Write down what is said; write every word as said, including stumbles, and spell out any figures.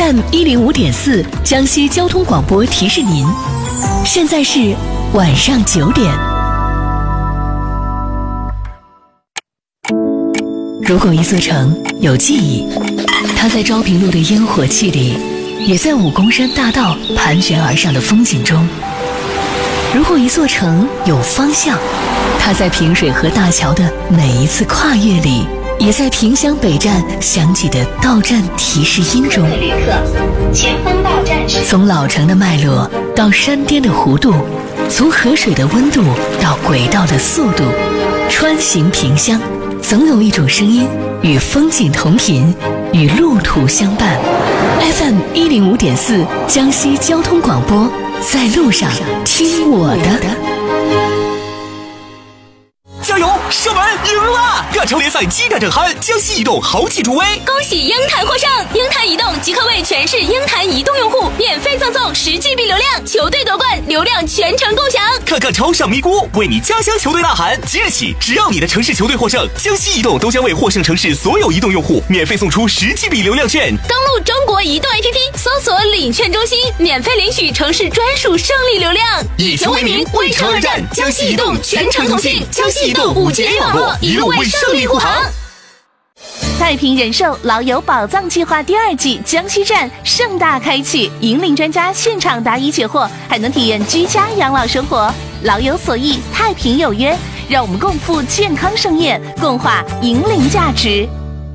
F M 一零五点四江西交通广播提示您，现在是晚上九点。如果一座城有记忆，它在昭平路的烟火气里，也在武功山大道盘旋而上的风景中。如果一座城有方向，它在平水河大桥的每一次跨越里，也在萍乡北站响起的到站提示音中。 旅客，前方到站是。 从老城的脉络到山巅的弧度，从河水的温度到轨道的速度，穿行萍乡，总有一种声音与风景同频，与路途相伴。F M 一零五点四江西交通广播，在路上听我的。 加油！射门赢了！亚超联赛激战正酣，江西移动豪气助威， 恭喜鹰潭获胜！鹰潭移动即刻为全市鹰潭移动用户免费赠送十 G B 流量，球队夺冠，流量全程共享。 看看超上咪咕，为你家乡球队呐喊！即日起，只要你的城市球队获胜，江西移动都将为获胜城市所有移动用户免费送出十 G B 流量券。 登录中国移动 A P P， 搜索领券中心，免费领取城市专属胜利流量。 以球为名，为城而战，江西移动全程同信，江西移动五 G A 网络，一路为胜利护航。 太平人寿老友宝藏计划第二季江西站盛大开启，引领专家现场答疑解惑，还能体验居家养老生活。老有所益，太平有约，让我们共赴健康盛宴，共话银龄价值。